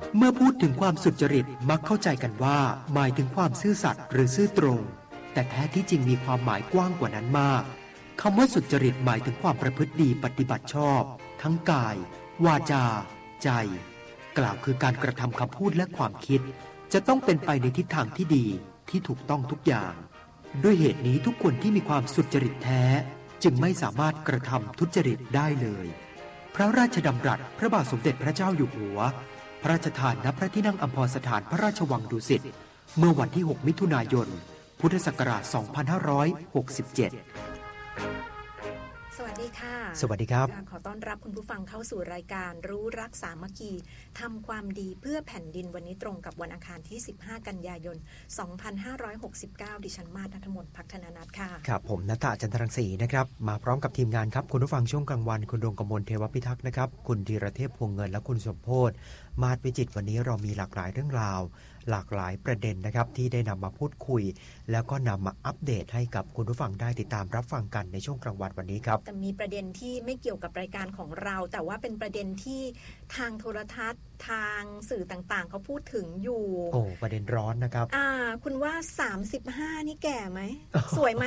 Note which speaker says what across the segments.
Speaker 1: เมื่อพูดถึงความสุจริตมักเข้าใจกันว่าหมายถึงความซื่อสัตย์หรือซื่อตรงแต่แท้ที่จริงมีความหมายกว้างกว่านั้นมากคำว่าสุจริตหมายถึงความประพฤติดีปฏิบัติชอบทั้งกายวาจาใจกล่าวคือการกระทำคำพูดและความคิดจะต้องเป็นไปในทิศทางที่ดีที่ถูกต้องทุกอย่างด้วยเหตุนี้ทุกคนที่มีความสุจริตแท้จึงไม่สามารถกระทำทุจริตได้เลยพระราชดำรัสพระบาทสมเด็จพระเจ้าอยู่หัวพระราชทานณพระที่นั่งอัมพรสถานพระราชวังดุสิตเมื่อวันที่ 6 มิถุนายน พุทธศักราช 2567
Speaker 2: สวัสดีค่ะ
Speaker 1: สวัสดีครับ
Speaker 2: ขอต้อนรับคุณผู้ฟังเข้าสู่รายการรู้รักสามัคคีทำความดีเพื่อแผ่นดินวันนี้ตรงกับวันอังคารที่15กันยายน2569ดิฉันมาศ ณัฐมนต์ ภักธนานัทค่ะ
Speaker 1: ครับผมณัฐ จันทรังสีนะครับมาพร้อมกับทีมงานครับคุณผู้ฟังช่วงกลางวันคุณดวงกมลเทวพิทักษ์นะครับคุณธีรเทพพวงเงินและคุณสมโพธิ์มาศวิจิตรวันนี้เรามีหลากหลายเรื่องราวหลากหลายประเด็นนะครับที่ได้นำมาพูดคุยแล้วก็นำมาอัปเดตให้กับคุณผู้ฟังได้ติดตามรับฟังกันในช่วงกลางวันวันนี้ครับ
Speaker 2: แต่มีประเด็นที่ไม่เกี่ยวกับรายการของเราแต่ว่าเป็นประเด็นที่ทางโทรทัศน์ทางสื่อต่างๆเขาพูดถึงอยู่
Speaker 1: ประเด็นร้อนนะครับ
Speaker 2: คุณว่า35นี่แก่ไหม สวยไหม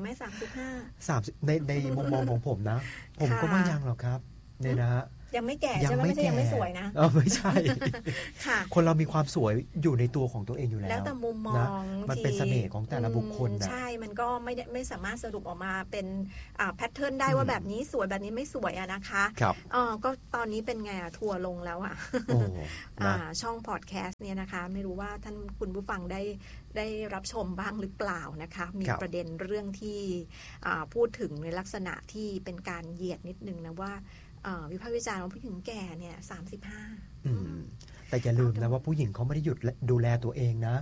Speaker 2: 35
Speaker 1: ในมุมมองของผมนะผมก็ไม่ยังหรอกครับเนี่ยนะ
Speaker 2: ยังไม่แก่ใช่ไหมไม่ใช่ยังไม่สวยนะ
Speaker 1: ไม่ใช่ค่ะคนเรามีความสวยอยู่ในตัวของตัวเองอยู่แล้ว
Speaker 2: แล้วแต่มุมมอง
Speaker 1: มันเป็นเสน่ห์ของแต่ละบุคคลนะ
Speaker 2: ใช่มันก็ไม่สามารถสรุปออกมาเป็นแพทเทิร์นได้ว่าแบบนี้สวยแบบนี้ไม่สวยนะคะก็ตอนนี้เป็นไงทัวร์ลงแล้วช่องพอดแคสต์เนี่ยนะคะไม่รู้ว่าท่านคุณผู้ฟังได้รับชมบ้างหรือเปล่านะคะมีประเด็นเรื่องที่พูดถึงในลักษณะที่เป็นการเหยียดนิดนึงนะว่าวิพากษ์วิจารณ์ว่าผู้หญิงแก่เนี่ย35
Speaker 1: แต่อย่าลืมนะว่าผู้หญิงเขาไม่ได้หยุดดูแลตัวเองนะ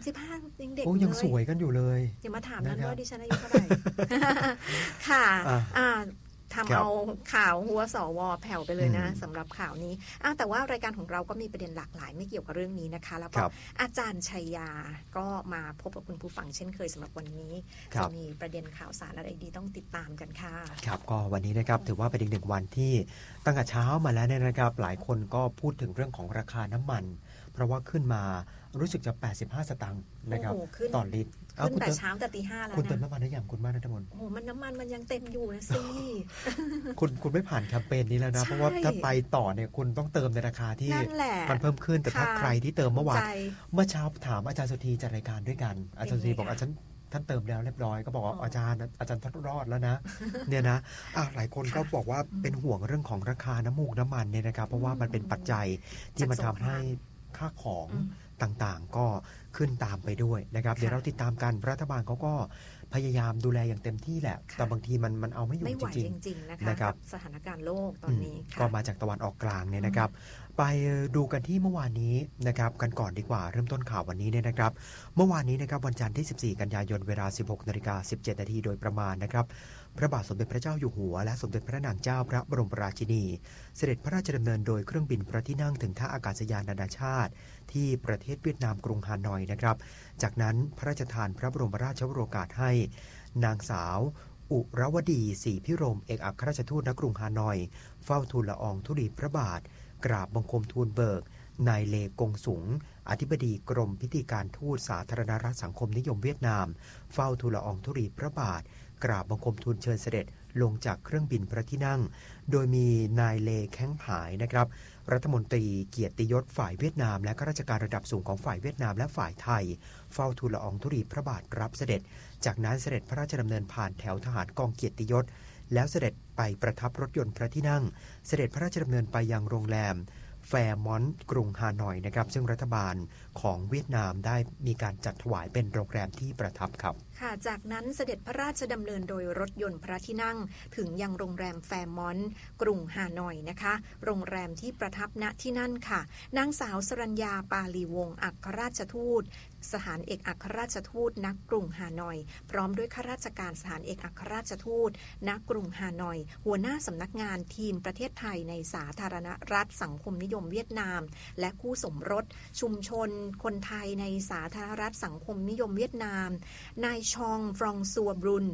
Speaker 2: 35ยังเด็ก
Speaker 1: ยังสวยกันอยู่เลย
Speaker 2: อย่ามาถามนั้นว่าดิฉันอายุเท่าไหร่ค่ะทำเอาข่าวหัวสวแผ่วไปเลยนะสำหรับข่าวนี้แต่ว่ารายการของเราก็มีประเด็นหลากหลายไม่เกี่ยวกับเรื่องนี้นะคะแล้วก็อาจารย์ชัยยาก็มาพบกับคุณผู้ฟังเช่นเคยสำหรับวันนี้จะมีประเด็นข่าวสารอะไรดีต้องติดตามกันค่ะ
Speaker 1: ครับก็วันนี้นะครับถือว่าเป็นอีกหนึ่งวันที่ตั้งแต่เช้ามาแล้วเนี่ยนะครับหลายคนก็พูดถึงเรื่องของราคาน้ำมันเพราะว่าขึ้นมารู้สึกจะ85 สตางค์นะครับต่อลิตร
Speaker 2: ขึ้นแต่เช้าแต่ตี 5แล้วนะ
Speaker 1: คุณเติมน้ำมันได้อย่างคุณมาณัฐมนต์
Speaker 2: น้ำมันยังเต็มอยู่นะสิ
Speaker 1: คุณไม่ผ่านแคมเปญนี้แล้วนะเพราะว่าถ้าไปต่อเนี่ยคุณต้องเติมในราคาที่มันเพิ่มขึ้นแต่ถ้าใครที่เติมเมื่อวานเมื่อเช้าถามอาจารย์สุธีจัดรายการด้วยกันอาจารย์สุธีบอกอาจารย์ท่านเติมแล้วเรียบร้อยก็บอกว่าอาจารย์ท่านรอดแล้วนะเนี่ยนะหลายคนก็บอกว่าเป็นห่วงเรื่องของราคาน้ำมันเนี่ยนะครับเพราะว่ามันเป็นปัจจัยที่มันทำให้ค่าของต่างๆก็ขึ้นตามไปด้วยนะครับเดี๋ยวเราติดตามกันรัฐบาลเขาก็พยายามดูแลอย่างเต็มที่แหละแต่บางทีมันเอาไม่อยู่จริง
Speaker 2: ๆนะครับสถานการณ์โลกตอนนี้
Speaker 1: ก็มาจากตะวันออกกลางเนี่ยนะครับไปดูกันที่เมื่อวานนี้นะครับกันก่อนดีกว่าเริ่มต้นข่าววันนี้เนี่ยนะครับเมื่อวานนี้นะครับวันจันทร์ที่14กันยายนเวลา 16:17 น.โดยประมาณนะครับพระบาทสมเด็จพระเจ้าอยู่หัวและสมเด็จพระนางเจ้าพระบรมราชินีเสด็จพระราชดำเนินโดยเครื่องบินพระที่นั่งถึงท่าอากาศยานนานาชาติที่ประเทศเวียดนามกรุงฮานอยนะครับจากนั้นพระราชทานพระบรมราชโองการให้นางสาวอุรวดีศรีพิรมเอกอัครราชทูตณกรุงฮานอยเฝ้าทูลละอองธุลีพระบาทกราบบังคมทูลเบิกนายเลกงสุงอธิบดีกรมพิธีการทูตสาธารณรัฐสังคมนิยมเวียดนามเฝ้าทูลละอองธุลีพระบาทกราบบังคมทูลเชิญเสด็จลงจากเครื่องบินพระที่นั่งโดยมีนายเลแข้งผายนะครับรัฐมนตรีเกียรติยศฝ่ายเวียดนามและข้าราชการระดับสูงของฝ่ายเวียดนามและฝ่ายไทยเฝ้าทูลละอองธุลีพระบาทรับเสด็จจากนั้นเสด็จพระราชดำเนินผ่านแถวทหารกองเกียรติยศแล้วเสด็จไปประทับรถยนต์พระที่นั่งเสด็จพระราชดำเนินไปยังโรงแรมแฟร์มอนต์กรุงฮานอยนะครับซึ่งรัฐบาลของเวียดนามได้มีการจัดถวายเป็นโรงแรมที่ประทับครับ
Speaker 2: ค่ะจากนั้นเสด็จพระราชดำเนินโดยรถยนต์พระที่นั่งถึงยังโรงแรมแฟร์มอนต์กรุงฮานอยนะคะโรงแรมที่ประทับณที่นั่นค่ะนางสาวสรัญญาปาลีวงศ์อัครราชทูตสถานเอกอัครราชทูตณกรุงฮานอยพร้อมด้วยข้าราชการสถานเอกอัครราชทูตณกรุงฮานอยหัวหน้าสำนักงานทีมประเทศไทยในสาธารณรัฐสังคมนิยมเวียดนามและคู่สมรสชุมชนคนไทยในสาธารณรัฐสังคมนิยมเวียดนามนายชองฟรองซัวบรุน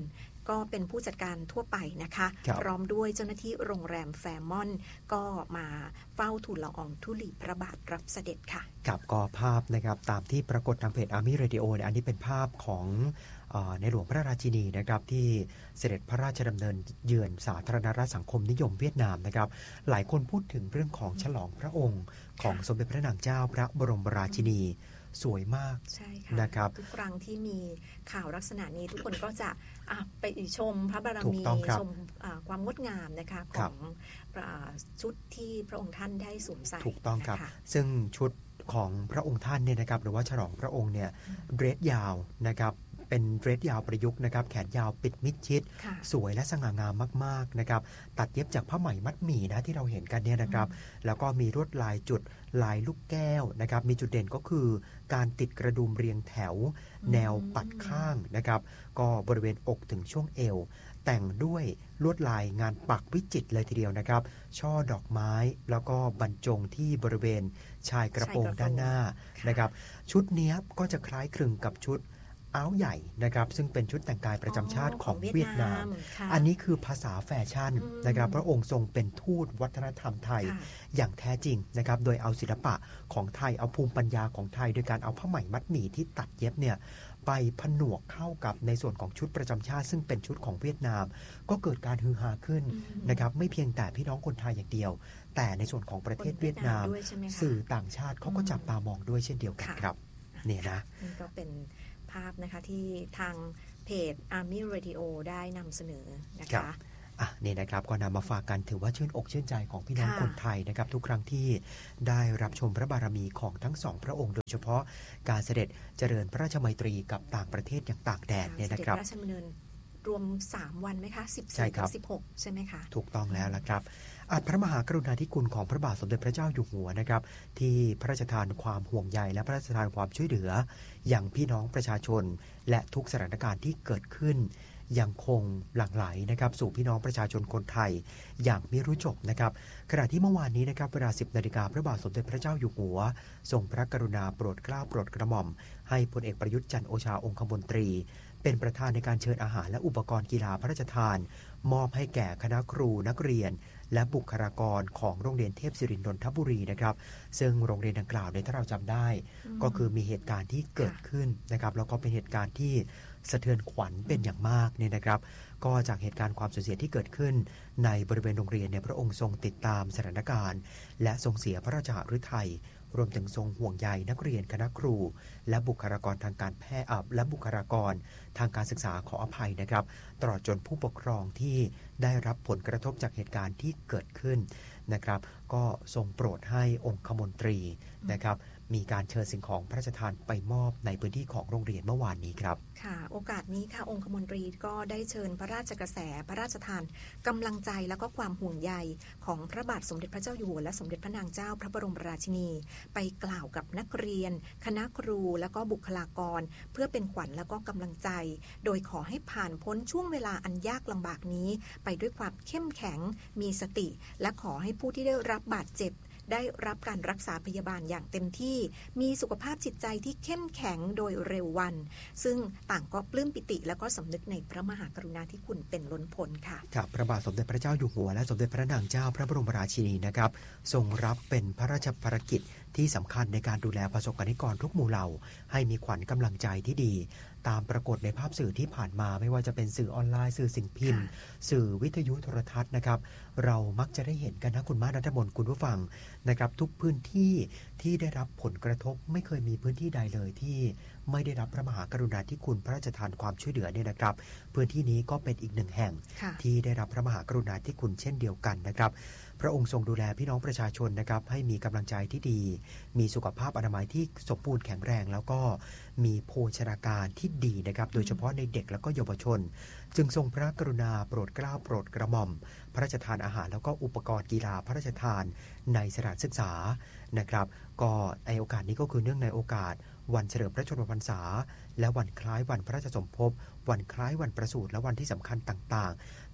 Speaker 2: ก็เป็นผู้จัดการทั่วไปนะคะพร้อมด้วยเจ้าหน้าที่โรงแรมแฟร์มอนก็มาเฝ้าทูลละอองธุลีพระบาทรับเสด็จค่ะ
Speaker 1: ครับก็ภาพนะครับตามที่ปรากฏทางเพจ Army Radio อันนี้เป็นภาพของในหลวงพระราชินีนะครับที่เสด็จพระราชดำเนินเยือนสาธารณรัฐสังคมนิยมเวียดนามนะครับหลายคนพูดถึงเรื่องของฉลองพระองค์ของสมเด็จพระนางเจ้าพระบรมราชินีสวยมาก
Speaker 2: ใช่ค่ะนะครับทุกครั้งที่มีข่าวลักษณะนี้ทุกคนก็จะไปชมพระบารมีชมความงดงามนะคะของชุดที่พระองค์ท่านได้สวมใส่
Speaker 1: ถูกต้องครับซึ่งชุดของพระองค์ท่านเนี่ยนะครับหรือว่าฉลองพระองค์เนี่ยเดรสยาวนะครับเป็นเดรสยาวประยุกต์นะครับแขนยาวปิดมิดชิดสวยและสง่างามมากๆนะครับตัดเย็บจากผ้าไหมมัดหมี่นะที่เราเห็นกันเนี่ยนะครับแล้วก็มีลวดลายจุดลายลูกแก้วนะครับมีจุดเด่นก็คือการติดกระดุมเรียงแถวแนวปัดข้างนะครับก็บริเวณอกถึงช่วงเอวแต่งด้วยลวดลายงานปักวิจิตรเลยทีเดียวนะครับช่อดอกไม้แล้วก็บรรจงที่บริเวณชายกระโปรงด้านหน้านะครับชุดนี้ก็จะคล้ายคลึงกับชุดอ้าวใหญ่นะครับซึ่งเป็นชุดแต่งกายประจำชาติของเวียดนามอันนี้คือภาษาแฟชั่นนะครับพระองค์ทรงเป็นทูตวัฒนธรรมไทยอย่างแท้จริงนะครับโดยเอาศิลปะของไทยเอาภูมิปัญญาของไทยโดยการเอาผ้าไหมมัดหมี่ที่ตัดเย็บเนี่ยไปผนวกเข้ากับในส่วนของชุดประจำชาติซึ่งเป็นชุดของเวียดนามก็เกิดการฮือฮาขึ้นนะครับไม่เพียงแต่พี่น้องคนไทยอย่างเดียวแต่ในส่วนของประเทศเวียดนามสื่อต่างชาติเขาก็จับตามองด้วยเช่นเดียวกันครับเนี่ยนะ
Speaker 2: นี่ก็เป็นภาพนะคะที่ทางเพจ Army Radio ได้นำเสนอนะคะ
Speaker 1: นี่นะครับก็นำมาฝากกันถือว่าชื่นอกชื่นใจของพี่น้องคนไทยนะครับทุกครั้งที่ได้รับชมพระบารมีของทั้งสองพระองค์โดยเฉพาะการเสด็จเจริญพระราชมัยตรีกับต่างประเทศอย่างต่างแดนเนี่ยนะครับ
Speaker 2: เสด็จพระราชดำเนินรวม3วันไหมคะ14 ถึง 16ใช่ไหมคะ
Speaker 1: ถูกต้องแล้วละครับพระมหากรุณาธิคุณของพระบาทสมเด็จพระเจ้าอยู่หัวนะครับที่พระราชทานความห่วงใยและพระราชทานความช่วยเหลืออย่างพี่น้องประชาชนและทุกสถานการณ์ที่เกิดขึ้นยังคงหลั่งไหลนะครับสู่พี่น้องประชาชนคนไทยอย่างไม่รู้จบนะครับขณะที่เมื่อวานนี้นะครับเวลา 10 นาฬิกาพระบาทสมเด็จพระเจ้าอยู่หัวทรงพระกรุณาโปรดเกล้าโปรดกระหม่อมให้พลเอกประยุทธ์จันทร์โอชาองคมนตรีเป็นประธานในการเชิญอาหารและอุปกรณ์กีฬาพระราชทานมอบให้แก่คณะครูนักเรียนและบุคลากรของโรงเรียนเทพศิรินทร์นนทบุรีนะครับซึ่งโรงเรียนดังกล่าวเนี่ยถ้าเราจำได้ก็คือมีเหตุการณ์ที่เกิดขึ้นนะครับแล้วก็เป็นเหตุการณ์ที่สะเทือนขวัญเป็นอย่างมากเนี่ยนะครับก็จากเหตุการณ์ความสูญเสียที่เกิดขึ้นในบริเวณโรงเรียนเนี่ยพระองค์ทรงติดตามสถานการณ์และทรงเสียพระราชหฤทัยรวมถึงทรงห่วงใยนักเรียนคณะครูและบุคลากรทางการแพทย์และบุคลากรทางการศึกษาขออภัยนะครับตลอดจนผู้ปกครองที่ได้รับผลกระทบจากเหตุการณ์ที่เกิดขึ้นนะครับก็ทรงโปรดให้องคมนตรีนะครับมีการเชิญสิ่งของพระราชทานไปมอบในพื้นที่ของโรงเรียนเมื่อวานนี้ครับ
Speaker 2: ค่ะโอกาสนี้ค่ะองคมนตรีก็ได้เชิญพระราชกระแสพระราชทานกำลังใจและก็ความห่วงใยของพระบาทสมเด็จพระเจ้าอยู่หัวและสมเด็จพระนางเจ้าพระบรมราชินีไปกล่าวกับนักเรียนคณะครูและก็บุคลากรเพื่อเป็นขวัญและก็กำลังใจโดยขอให้ผ่านพ้นช่วงเวลาอันยากลำบากนี้ไปด้วยความเข้มแข็งมีสติและขอให้ผู้ที่ได้รับบาดเจ็บได้รับการรักษาพยาบาลอย่างเต็มที่มีสุขภาพจิตใจที่เข้มแข็งโดยเร็ววันซึ่งต่างก็ปลื้มปิติและก็สำนึกในพระมหากรุณาธิคุณเป็นล้นพ้นค่ะ
Speaker 1: ครับพระบาทสมเด็จพระเจ้าอยู่หัวและสมเด็จพระนางเจ้าพระบรมราชินีนะครับทรงรับเป็นพระราชภารกิจที่สำคัญในการดูแลประสบกรณิกรทุกหมู่เหล่าให้มีขวัญกำลังใจที่ดีตามปรากฏในภาพสื่อที่ผ่านมาไม่ว่าจะเป็นสื่อออนไลน์สื่อสิ่งพิมพ์สื่อวิทยุโทรทัศน์นะครับเรามักจะได้เห็นกันนะคุณมาณัฐมนต์คุณผู้ฟังนะครับทุกพื้นที่ที่ได้รับผลกระทบไม่เคยมีพื้นที่ใดเลยที่ไม่ได้รับพระมหากรุณาธิคุณพระราชทานความช่วยเหลือเนี่ยนะครับพื้นที่นี้ก็เป็นอีกหนึ่งแห่งที่ได้รับพระมหากรุณาธิคุณเช่นเดียวกันนะครับพระองค์ทรงดูแลพี่น้องประชาชนนะครับให้มีกำลังใจที่ดีมีสุขภาพอนามัยที่สมบูรณ์แข็งแรงแล้วก็มีโภชนาการที่ดีนะครับโดยเฉพาะในเด็กและก็เยาวชนจึงทรงพระกรุณาโปรดเกล้าโปรดกระหม่อมพระราชทานอาหารแล้วก็อุปกรณ์กีฬาพระราชทานในสถานศึกษานะครับก็ในโอกาสนี้ก็คือเนื่องในโอกาสวันเฉลิมพระชนมพรรษาและวันคล้ายวันพระราชสมภพวันคล้ายวันประสูติและวันที่สำคัญต่างๆ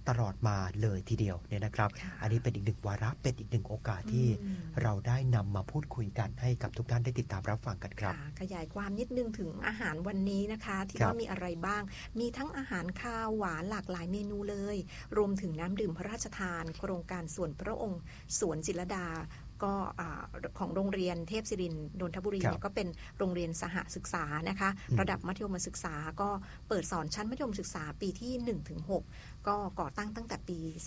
Speaker 1: ตลอดมาเลยทีเดียวเนี่ยนะครับอันนี้เป็นอีกหนึ่งวาระเป็นอีกหนึ่งโอกาสที่เราได้นำมาพูดคุยกันให้กับทุกท่านได้ติดตามรับฟังกันครับ
Speaker 2: ขยายความนิดนึงถึงอาหารวันนี้นะคะที่ว่ามีอะไรบ้างมีทั้งอาหารคาวหวานหลากหลายเมนูเลยรวมถึงน้ำดื่มพระราชทานโครงการส่วนพระองค์สวนจิตรลดาก็ของโรงเรียนเทพศิรินทร์นนทบุรีเนี่ยก็เป็นโรงเรียนสหศึกษานะคะระดับมัธยมศึกษาก็เปิดสอนชั้นมัธยมศึกษาปีที่ 1-6 ก็ก่อตั้งแต่ปี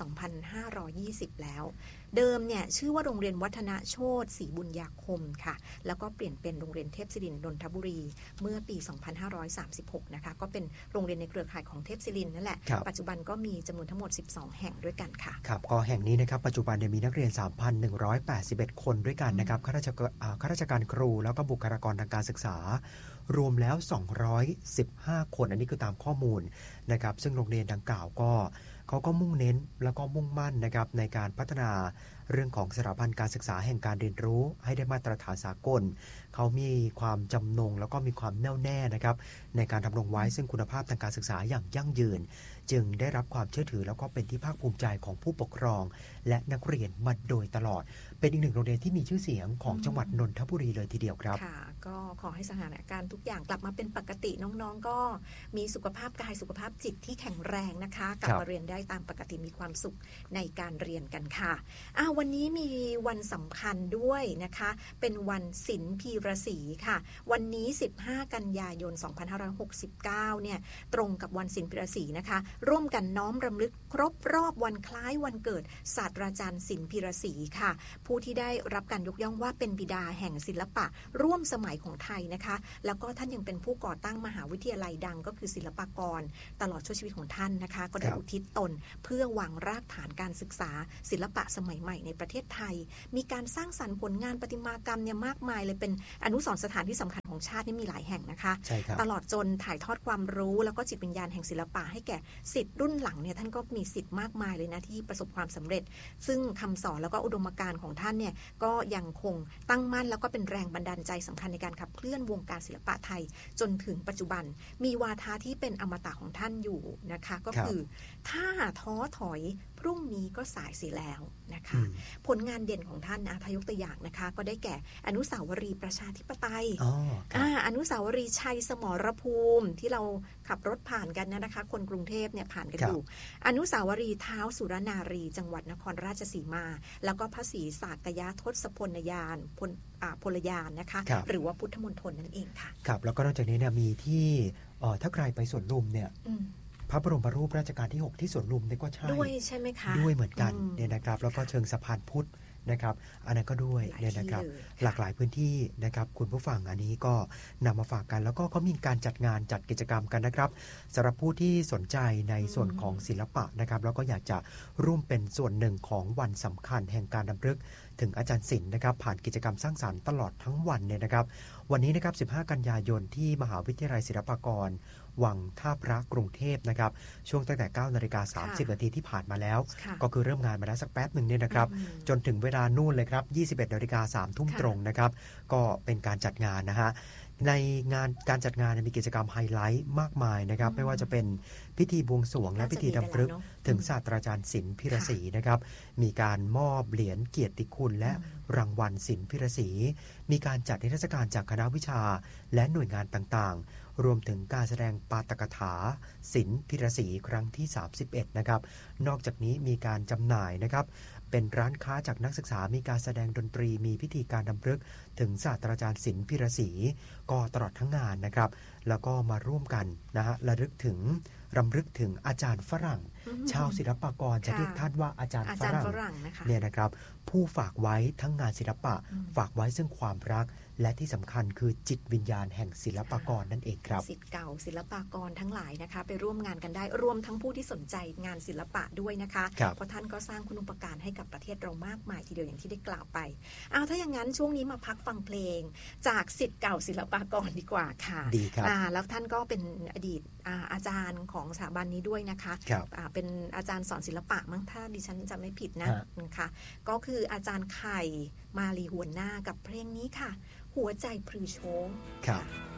Speaker 2: 2520 แล้วเดิมเนี่ยชื่อว่าโรงเรียนวัฒนโชติศรีบุญญาคมค่ะแล้วก็เปลี่ยนเป็นโรงเรียนเทพศิรินทร์นนทบุรีเมื่อปี 2536 นะคะก็เป็นโรงเรียนในเครือข่ายของเทพศิรินทร์นั่นแหละปัจจุบันก็มีจำนวนทั้งหมด 12 แห่งด้วยกันค่ะ
Speaker 1: ครับก็แห่งนี้นะครับปัจจุบันมีนักเรียน 3,181 คนด้วยกันนะครับข้าราชการครูแล้วก็บุคลากรทางการศึกษารวมแล้ว215คนอันนี้คือตามข้อมูลนะครับซึ่งโรงเรียนดังกล่าวก็เขาก็มุ่งเน้นแล้วก็มุ่งมั่นนะครับในการพัฒนาเรื่องของสถาบันการศึกษาแห่งการเรียนรู้ให้ได้มาตรฐานสากลเขามีความจำนงแล้วก็มีความแน่วแน่นะครับในการดำรงไว้ซึ่งคุณภาพทางการศึกษาอย่างยั่งยืนจึงได้รับความเชื่อถือแล้วก็เป็นที่ภาคภูมิใจของผู้ปกครองและนักเรียนมาโดยตลอดเป็นอีกหนึ่งโรงเรียนที่มีชื่อเสียงของจังหวัดนนทบุรีเลยทีเดียวครับ
Speaker 2: ค่ะก็ขอให้สถานการณ์ทุกอย่างกลับมาเป็นปกติน้องๆก็มีสุขภาพกายสุขภาพจิตที่แข็งแรงนะคะกลับมาเรียนได้ตามปกติมีความสุขในการเรียนกันค่ะวันนี้มีวันสำคัญด้วยนะคะเป็นวันศิลป์พีระศรีค่ะวันนี้15กันยายน2569เนี่ยตรงกับวันศิลป์พีระศรีนะคะร่วมกันน้อมรำลึกครบรอบวันคล้ายวันเกิดศาสตราจารย์ศิลป์พีระศรีค่ะผู้ที่ได้รับการยกย่องว่าเป็นบิดาแห่งศิลปะร่วมสมัยของไทยนะคะแล้วก็ท่านยังเป็นผู้ก่อตั้งมหาวิทยาลัยดังก็คือศิลปากรตลอดช่วงชีวิตของท่านนะคะก็ได้อุทิศตนเพื่อวางรากฐานการศึกษาศิลปะสมัยใหม่ในประเทศไทยมีการสร้างสรรค์ผลงานประติมากรรมเนี่ยมากมายเลยเป็นอนุสรณ์สถานที่สำคัญของชาตินี่มีหลายแห่งนะคะตลอดจนถ่ายทอดความรู้แล้วก็จิตวิญญาณแห่งศิลปะให้แก่ศิษย์รุ่นหลังเนี่ยท่านก็มีศิษย์มากมายเลยนะที่ประสบความสำเร็จซึ่งคำสอนแล้วก็อุดมการณ์ของท่านเนี่ยก็ยังคงตั้งมั่นแล้วก็เป็นแรงบันดาลใจสำคัญในการขับเคลื่อนวงการศิลปะไทยจนถึงปัจจุบันมีวาทะที่เป็นอมตะของท่านอยู่นะคะก็คือถ้าท้อถอยพรุ่งนี้ก็สายเสียแล้วนะคะผลงานเด่นของท่านนะทายกตัวอย่างนะคะก็ได้แก่อนุสาวรีย์ประชาธิปไตยอนุสาวรีย์ชัยสมรภูมิที่เราขับรถผ่านกันนะคะคนกรุงเทพเนี่ยผ่านกันอยู่อนุสาวรีย์เท้าสุรนารีจังหวัดนครราชสีมาแล้วก็พระศรีสากยทศพลยานพลยานนะคะหรือว่าพุทธมณฑลนั่นเองค่ะ
Speaker 1: ครับแล้วก็นอกจากนี้เนี่ยมีที่ถ้าใครไปสวนลุมเนี่ยพระบรมรูปรัชกาลที่6ที่สวนลุมนี่ก็ใช่
Speaker 2: ด้วยใช่ไหมคะ
Speaker 1: ด้วยเหมือนกันเนี่ยนะครับแล้วก็เชิงสะพานพุทธนะครับอันนั้นก็ด้วยเนี่ยนะครับหลากหลายพื้นที่นะครับคุณผู้ฟังอันนี้ก็นำมาฝากกันแล้วก็เขามีการจัดงานจัดกิจกรรมกันนะครับสำหรับผู้ที่สนใจในส่วนของศิลปะนะครับแล้วก็อยากจะร่วมเป็นส่วนหนึ่งของวันสำคัญแห่งการรำลึกถึงอาจารย์ศิลป์นะครับผ่านกิจกรรมสร้างสรรค์ตลอดทั้งวันเนี่ยนะครับวันนี้นะครับ15กันยายนที่มหาวิทยาลัยศิลปากรวังท่าพระกรุงเทพนะครับช่วงตั้งแต่ 9:30 น.ที่ผ่านมาแล้วก็คือเริ่มงานมาแล้วสักแป๊บหนึ่งเนี่ยนะครับจนถึงเวลานู่นเลยครับ 21:03 ทุ่มตรงนะครับก็เป็นการจัดงานนะฮะในงานการจัดงานมีกิจกรรมไฮไลท์มากมายนะครับไม่ว่าจะเป็นพิธีบวงสรวงและพิธีรำลึกถึงศาสตราจารย์ศิลป์พีระศรีนะครับมีการมอบเหรียญเกียรติคุณและรางวัลศิลป์พีระศรีมีการจัดนิทรรศการจากคณะวิชาและหน่วยงานต่างๆรวมถึงการแสดงปาฐกถาศิลป์พีระศรีครั้งที่31นะครับนอกจากนี้มีการจำหน่ายนะครับเป็นร้านค้าจากนักศึกษามีการแสดงดนตรีมีพิธีการรำลึกถึงศาสตราจารย์ศิลป์พีระศรีก็ตลอดทั้งงานนะครับแล้วก็มาร่วมกันนะฮะรำลึกถึงอาจารย์ฝรั่งชาวศิลปากรจะเรียกท่านว่าอาจารย์ฝรั่งเนี่ยนะครับผู้ฝากไว้ทั้งงานศิลปะฝากไว้ซึ่งความรักและที่สำคัญคือจิตวิญญาณแห่งศิลปากรนั่นเองครับ
Speaker 2: ศิษย์เก่าศิลปากรทั้งหลายนะคะไปร่วมงานกันได้รวมทั้งผู้ที่สนใจงานศิลปะด้วยนะคะเพราะท่านก็สร้างคุณูปการให้กับประเทศเรามากมายทีเดียวอย่างที่ได้กล่าวไปถ้าอย่างนั้นช่วงนี้มาพักฟังเพลงจากศิษย์เก่าศิลปากรดีกว่าค่ะ
Speaker 1: ดีครับ
Speaker 2: แล้วท่านก็เป็นอดีตอาจารย์ของสถาบันนี้ด้วยนะคะเป็นอาจารย์สอนศิลปะมั้งถ้าดิฉันจำไม่ผิดนะคะก็คืออาจารย์ไข่มาลีหัวหน้ากับเพลงนี้ค่ะหัวใจพลือโชง
Speaker 1: ครับ